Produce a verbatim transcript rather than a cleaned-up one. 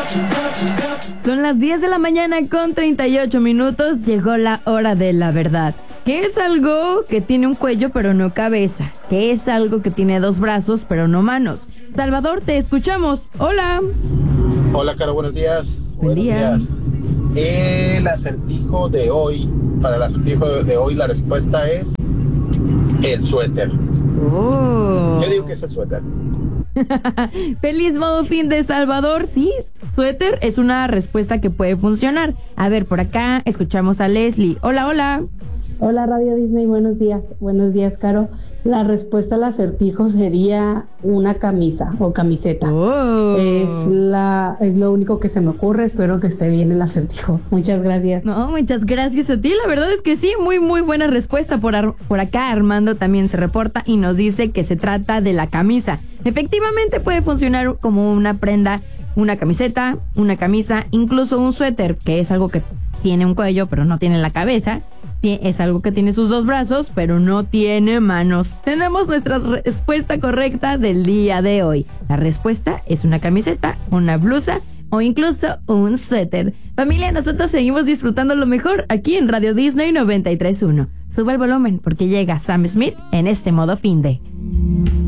Son las diez de la mañana con treinta y ocho minutos. Llegó la hora de la verdad. ¿Qué es algo que tiene un cuello pero no cabeza? ¿Qué es algo que tiene dos brazos pero no manos? Salvador, te escuchamos. Hola. Hola, Caro, buenos días. Buen buenos día. días. El acertijo de hoy, para el acertijo de hoy, la respuesta es el suéter. Oh. Yo digo que es el suéter. Feliz modo fin de Salvador. Sí, suéter es una respuesta que puede funcionar. A ver, por acá escuchamos a Leslie. Hola, hola. Hola Radio Disney, buenos días. Buenos días, Caro. La respuesta al acertijo sería una camisa o camiseta. Oh. Es la es lo único que se me ocurre. Espero que esté bien el acertijo. Muchas gracias. No, muchas gracias a ti. La verdad es que sí, muy muy buena respuesta. Por, ar- por acá Armando también se reporta y nos dice que se trata de la camisa. Efectivamente puede funcionar como una prenda, una camiseta, una camisa, incluso un suéter, que es algo que tiene un cuello pero no tiene la cabeza. Es algo que tiene sus dos brazos, pero no tiene manos. Tenemos nuestra respuesta correcta del día de hoy. La respuesta es una camiseta, una blusa o incluso un suéter. Familia, nosotros seguimos disfrutando lo mejor aquí en Radio Disney noventa y tres punto uno. Sube el volumen porque llega Sam Smith en este modo fin de...